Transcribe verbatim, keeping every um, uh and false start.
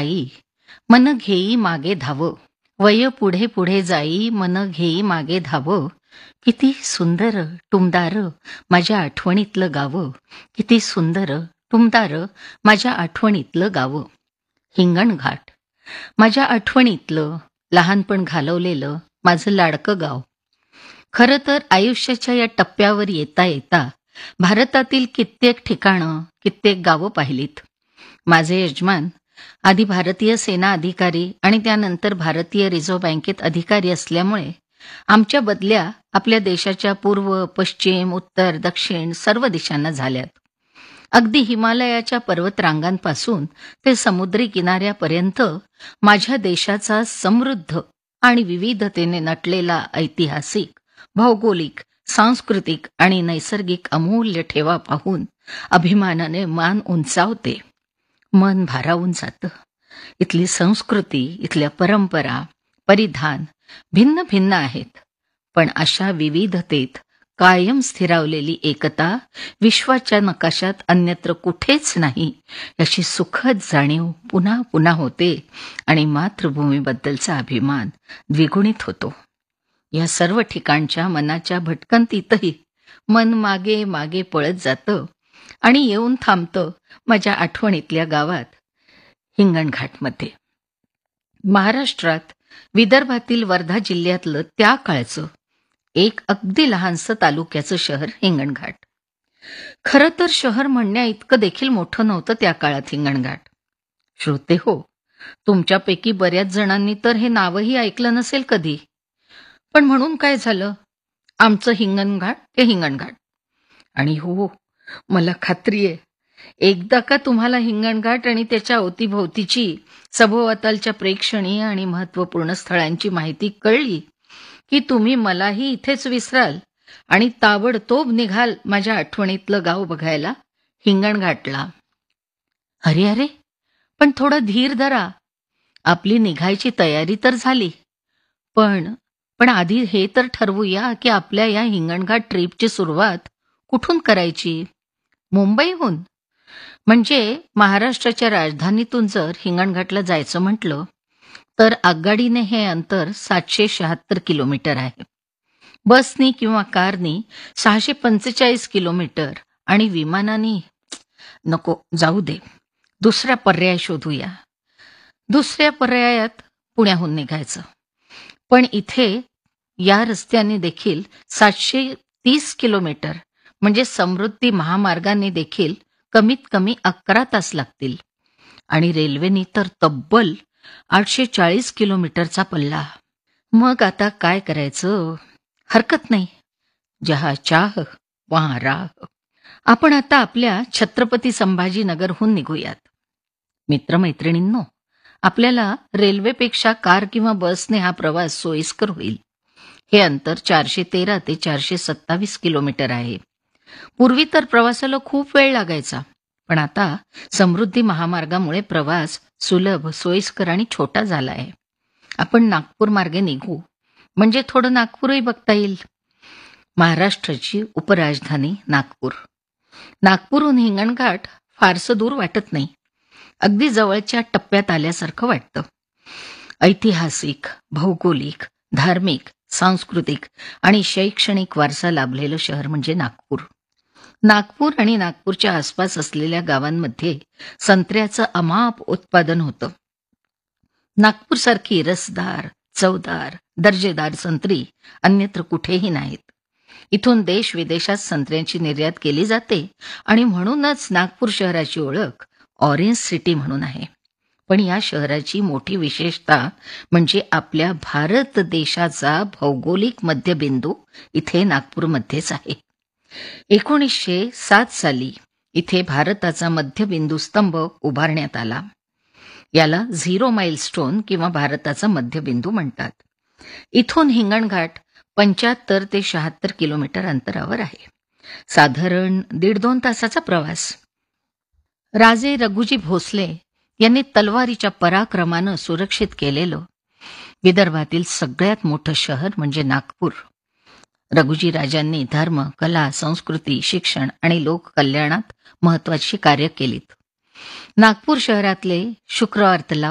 जाई मन घेई मागे धाव, वय पुढे पुढे जाई मन घेई मागे धाव, किती सुंदर टुमदार माझ्या आठवणीतलं गाव, किती सुंदर टुमदार माझ्या आठवणीतलं गाव. हिंगणघाट माझ्या आठवणीतलं लहानपण घालवलेलं माझं लाडकं गाव. खरं तर आयुष्याच्या या टप्प्यावर येता येता भारतातील कित्येक ठिकाणं, कित्येक गावं पाहिलीत. माझे यजमान आधी भारतीय सेना अधिकारी आणि त्यानंतर भारतीय रिझर्व्ह बँकेत अधिकारी असल्यामुळे आमच्या बदल्या आपल्या देशाच्या पूर्व, पश्चिम, उत्तर, दक्षिण सर्व दिशांना झाल्यात. अगदी हिमालयाच्या पर्वतरांगांपासून ते समुद्री किनाऱ्यापर्यंत माझ्या देशाचा समृद्ध आणि विविधतेने नटलेला ऐतिहासिक, भौगोलिक, सांस्कृतिक आणि नैसर्गिक अमूल्य ठेवा पाहून अभिमानाने मान उंचावते. मन भारावून जातं. इथली संस्कृती, इथल्या परंपरा, परिधान भिन्न भिन्न आहेत, पण अशा विविधतेत कायम स्थिरावलेली एकता विश्वाच्या नकाशात अन्यत्र कुठेच नाही याची सुखद जाणीव पुन्हा पुन्हा होते आणि मातृभूमीबद्दलचा अभिमान द्विगुणित होतो. या सर्व ठिकाणच्या मनाच्या भटकंतीतही मन मागे मागे पळत जातं आणि येऊन थांबतं माझ्या आठवणीतल्या गावात हिंगणघाटमध्ये. महाराष्ट्रात विदर्भातील वर्धा जिल्ह्यातलं त्या काळचं एक अगदी लहानसं तालुक्याचं शहर हिंगणघाट. खरं तर शहर म्हणण्या इतकं देखील मोठं नव्हतं त्या काळात हिंगणघाट. श्रोते हो, तुमच्यापैकी बऱ्याच जणांनी तर हे नावही ऐकलं नसेल कधी. पण म्हणून काय झालं, आमचं हिंगणघाट हे हिंगणघाट. आणि हो, मला खात्री आहे एकदा का तुम्हाला हिंगणघाट आणि त्याच्या अवतीभोवतीची सभोवतालच्या प्रेक्षणीय आणि महत्त्वपूर्ण स्थळांची माहिती कळली की तुम्ही मलाही इथेच विसराल आणि ताबडतोब निघाल माझ्या आठवणीतलं गाव बघायला, हिंगणघाटला. अरे अरे, पण थोडं धीर धरा. आपली निघायची तयारी तर झाली, पण पण आधी हे तर ठरवूया की आपल्या या हिंगणघाट ट्रिपची सुरुवात कुठून करायची. मुंबईहून? म्हणजे महाराष्ट्राच्या राजधानीतून जर हिंगणघाटला जायचं म्हटलं तर आगगाडीने हे अंतर सातशे शहात्तर किलोमीटर आहे, बसनी किंवा कारनी सहाशे पंचेचाळीस किलोमीटर आणि विमानाने नको, जाऊ दे, दुसरा पर्याय शोधूया. दुसऱ्या पर्यायात पुण्याहून निघायचं. पण इथे या रस्त्याने देखील सातशे तीस किलोमीटर म्हणजे समृद्धी महामार्गाने देखील कमीत कमी अकरा तास लागतील आणि रेल्वेनी तर तब्बल आठशे चाळीस किलोमीटरचा पल्ला. मग आता काय करायचं? हरकत नाही, जहा चाह वहां राह. आपण आता आपल्या छत्रपती संभाजीनगरहून निघूयात. मित्रमैत्रिणींनो, आपल्याला रेल्वेपेक्षा कार किंवा बसने हा प्रवास सोयीस्कर होईल. हे अंतर चारशे तेरा ते चारशे सत्तावीस किलोमीटर आहे. पूर्वी तर प्रवासाला खूप वेळ लागायचा, पण आता समृद्धी महामार्गामुळे प्रवास सुलभ, सोयीस्कर आणि छोटा झाला आहे. आपण नागपूर मार्गे निघू म्हणजे थोडं नागपूरही बघता येईल. महाराष्ट्राची उपराजधानी नागपूर. नागपूरहून हिंगणघाट फारसं दूर वाटत नाही, अगदी जवळच्या टप्प्यात आल्यासारखं वाटतं. ऐतिहासिक, भौगोलिक, धार्मिक, सांस्कृतिक आणि शैक्षणिक वारसा लाभलेलं शहर म्हणजे नागपूर. नागपूर आणि नागपूरच्या आसपास असलेल्या गावांमध्ये संत्र्याचं अमाप उत्पादन होतं. नागपूरसारखी रसदार, चवदार, दर्जेदार संत्री अन्यत्र कुठेही नाहीत. इथून देश विदेशात संत्र्यांची निर्यात केली जाते आणि म्हणूनच नागपूर शहराची ओळख ऑरेंज सिटी म्हणून आहे. पण या शहराची मोठी विशेषता म्हणजे आपल्या भारत देशाचा भौगोलिक मध्यबिंदू इथे नागपूरमध्येच आहे. एकोणीसशे सात साली इथे भारताचा मध्यबिंदू स्तंभ उभारण्यात आला. याला झिरो माइलस्टोन किंवा भारताचा मध्यबिंदू म्हणतात. इथून हिंगणघाट पंच्याहत्तर ते शहात्तर किलोमीटर अंतरावर आहे. साधारण दीड दोन तासाचा प्रवास. राजे रघुजी भोसले यांनी तलवारीच्या पराक्रमानं सुरक्षित केलेलं विदर्भातील सगळ्यात मोठं शहर म्हणजे नागपूर. रघुजी राजांनी धर्म, कला, संस्कृती, शिक्षण आणि लोककल्याणात महत्वाची कार्य केलीत. नागपूर शहरातले शुक्रवार तलाव